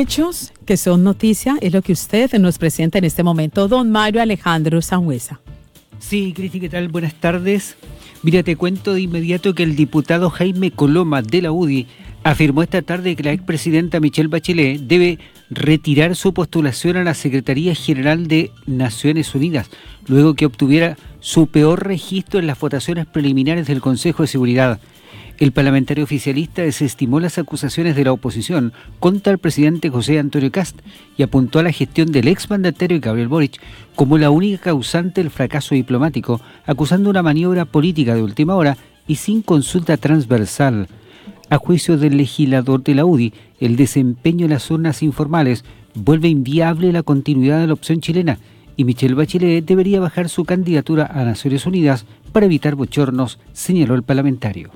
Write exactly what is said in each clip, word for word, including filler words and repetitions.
hechos que son noticia es lo que usted nos presenta en este momento, don Mario Alejandro Sangüesa. Sí, Cristi, ¿qué tal? Buenas tardes. Mira, te cuento de inmediato que el diputado Jaime Coloma de la U D I afirmó esta tarde que la expresidenta Michelle Bachelet debe retirar su postulación a la Secretaría General de Naciones Unidas, luego que obtuviera su peor registro en las votaciones preliminares del Consejo de Seguridad. El parlamentario oficialista desestimó las acusaciones de la oposición contra el presidente José Antonio Kast y apuntó a la gestión del exmandatario Gabriel Boric como la única causante del fracaso diplomático, acusando una maniobra política de última hora y sin consulta transversal. A juicio del legislador de la U D I, el desempeño en las urnas informales vuelve inviable la continuidad de la opción chilena y Michelle Bachelet debería bajar su candidatura a Naciones Unidas para evitar bochornos, señaló el parlamentario.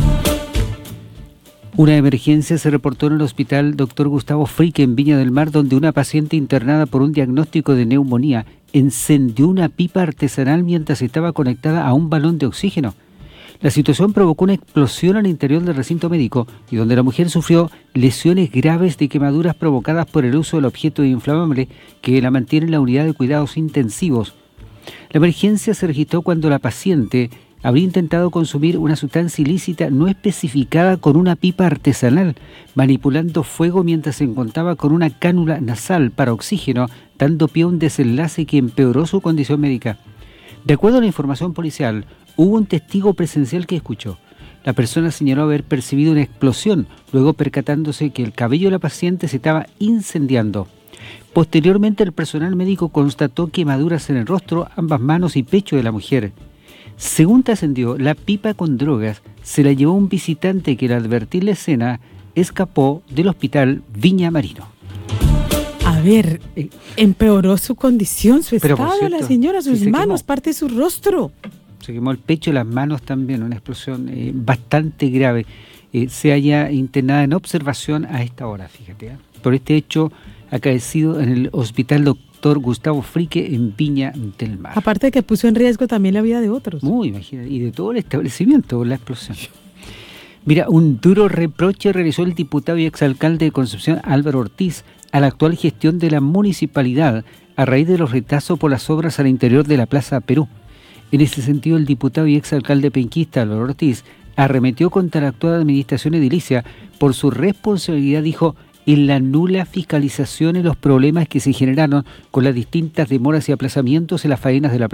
Una emergencia se reportó en el hospital doctor Gustavo Fricke en Viña del Mar, donde una paciente internada por un diagnóstico de neumonía encendió una pipa artesanal mientras estaba conectada a un balón de oxígeno. La situación provocó una explosión al interior del recinto médico y donde la mujer sufrió lesiones graves de quemaduras provocadas por el uso del objeto inflamable que la mantiene en la unidad de cuidados intensivos. La emergencia se registró cuando la paciente habría intentado consumir una sustancia ilícita no especificada con una pipa artesanal, manipulando fuego mientras se encontraba con una cánula nasal para oxígeno, dando pie a un desenlace que empeoró su condición médica. De acuerdo a la información policial, hubo un testigo presencial que escuchó. La persona señaló haber percibido una explosión, luego percatándose que el cabello de la paciente se estaba incendiando. Posteriormente, el personal médico constató quemaduras en el rostro, ambas manos y pecho de la mujer. Según trascendió, la pipa con drogas se la llevó un visitante que, al advertir la escena, escapó del hospital Viña Marino. A ver, empeoró su condición, su Pero, estado, cierto, la señora, sus sí, manos, quemó. parte de su rostro. Se quemó el pecho y las manos también, una explosión eh, bastante grave. Eh, se halla internada en observación a esta hora, fíjate, ¿eh? Por este hecho acaecido en el hospital doctor Gustavo Fricke en Viña del Mar. Aparte de que puso en riesgo también la vida de otros. Muy, imagínate, y de todo el establecimiento por la explosión. Mira, un duro reproche realizó el diputado y exalcalde de Concepción, Álvaro Ortiz, a la actual gestión de la municipalidad a raíz de los retrasos por las obras al interior de la Plaza Perú. En ese sentido, el diputado y exalcalde penquista Álvaro Ortiz arremetió contra la actual administración edilicia por su responsabilidad, dijo, en la nula fiscalización y los problemas que se generaron con las distintas demoras y aplazamientos en las faenas de la